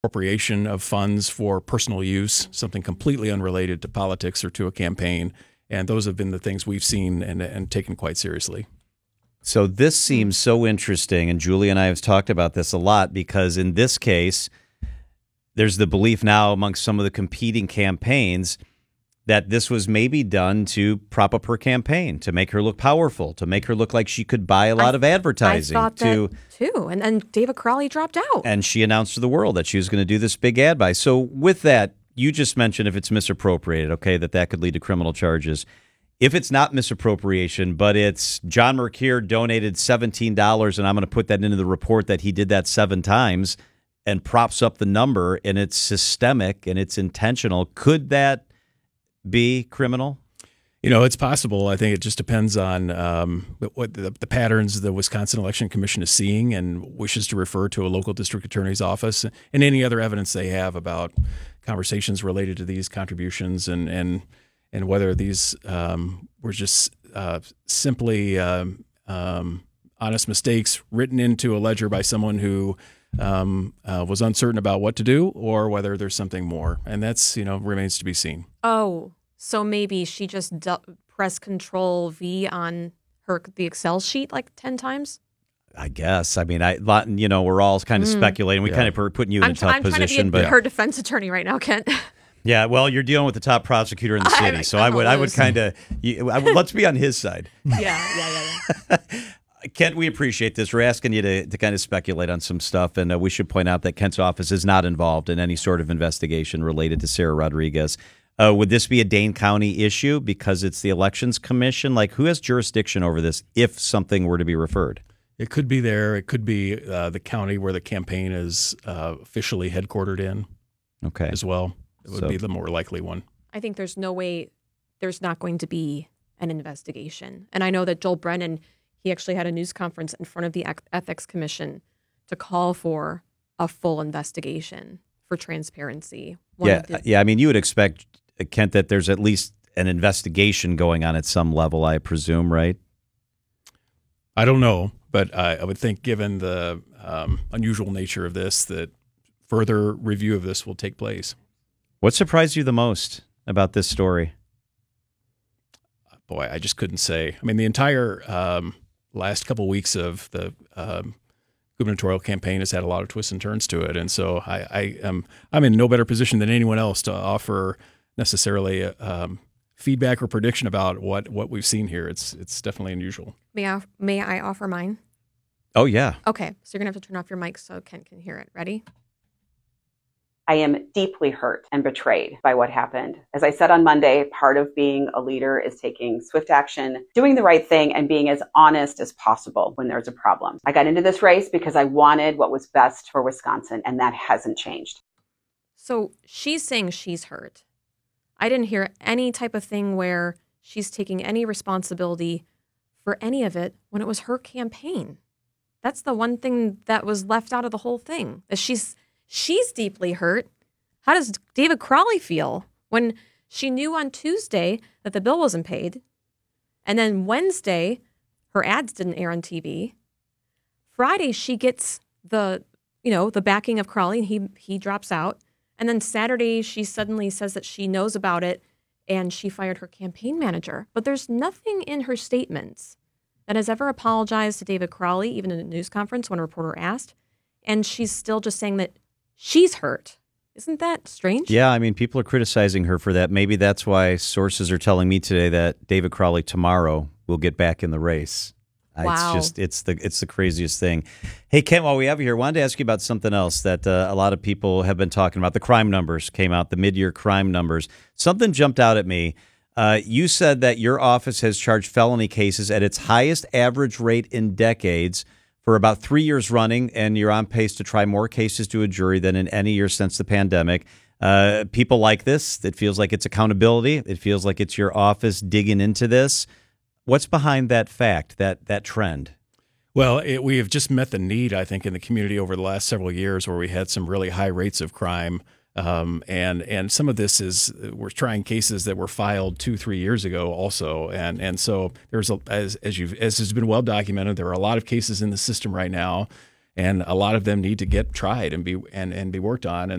appropriation of funds for personal use, something completely unrelated to politics or to a campaign. And those have been the things we've seen and taken quite seriously. So this seems so interesting, and Julie and I have talked about this a lot, because in this case, there's the belief now amongst some of the competing campaigns that this was maybe done to prop up her campaign, to make her look powerful, to make her look like she could buy a lot of advertising. I thought that too. And then David Crowley dropped out. And she announced to the world that she was going to do this big ad buy. So with that, you just mentioned if it's misappropriated, okay, that could lead to criminal charges. If it's not misappropriation, but it's John Mercure donated $17, and I'm going to put that into the report that he did that 7 times, and props up the number, and it's systemic and it's intentional, could that be criminal? It's possible. I think it just depends on what the patterns the Wisconsin Election Commission is seeing and wishes to refer to a local district attorney's office and any other evidence they have about conversations related to these contributions and whether these were just simply honest mistakes written into a ledger by someone who was uncertain about what to do, or whether there's something more. And that's, remains to be seen. Oh, so maybe she just pressed Control V on the Excel sheet like 10 times? I guess. I mean, we're all kind of speculating. We kind of putting you in a tough position. I'm trying to be her defense attorney right now, Kent. Yeah, well, you're dealing with the top prosecutor in the city, so I would kind of let's be on his side. Yeah. Kent, we appreciate this. We're asking you to kind of speculate on some stuff, and we should point out that Kent's office is not involved in any sort of investigation related to Sarah Rodriguez. Would this be a Dane County issue because it's the Elections Commission? Like, who has jurisdiction over this if something were to be referred? It could be there. It could be the county where the campaign is officially headquartered in as well. It would be the more likely one. I think there's no way there's not going to be an investigation. And I know that Joel Brennan, he actually had a news conference in front of the Ethics Commission to call for a full investigation for transparency. Yeah. I mean, you would expect, Kent, that there's at least an investigation going on at some level, I presume, right? I don't know, but I would think given the unusual nature of this, that further review of this will take place. What surprised you the most about this story? Boy, I just couldn't say. I mean, the entire last couple of weeks of the gubernatorial campaign has had a lot of twists and turns to it, and so I'm in no better position than anyone else to offer necessarily feedback or prediction about what we've seen here. It's definitely unusual. May I offer mine? Oh yeah. Okay, so you're gonna have to turn off your mic so Ken can hear it. Ready? I am deeply hurt and betrayed by what happened. As I said on Monday, part of being a leader is taking swift action, doing the right thing, and being as honest as possible when there's a problem. I got into this race because I wanted what was best for Wisconsin, and that hasn't changed. So she's saying she's hurt. I didn't hear any type of thing where she's taking any responsibility for any of it when it was her campaign. That's the one thing that was left out of the whole thing. She's deeply hurt. How does David Crowley feel when she knew on Tuesday that the bill wasn't paid? And then Wednesday, her ads didn't air on TV. Friday, she gets the backing of Crowley and he drops out. And then Saturday, she suddenly says that she knows about it and she fired her campaign manager. But there's nothing in her statements that has ever apologized to David Crowley, even in a news conference when a reporter asked. And she's still just saying that she's hurt. Isn't that strange? Yeah, I mean, people are criticizing her for that. Maybe that's why sources are telling me today that David Crowley tomorrow will get back in the race. Wow. It's the craziest thing. Hey, Kent, while we have you here, I wanted to ask you about something else that a lot of people have been talking about. The crime numbers came out, the mid-year crime numbers. Something jumped out at me. You said that your office has charged felony cases at its highest average rate in decades for about 3 years running, and you're on pace to try more cases to a jury than in any year since the pandemic. People like this. It feels like it's accountability. It feels like it's your office digging into this. What's behind that fact, that trend? Well, we have just met the need, I think, in the community over the last several years where we had some really high rates of crime. And some of this is we're trying cases that were filed 2-3 years ago also. And so there's as has been well documented, there are a lot of cases in the system right now, and a lot of them need to get tried and be worked on.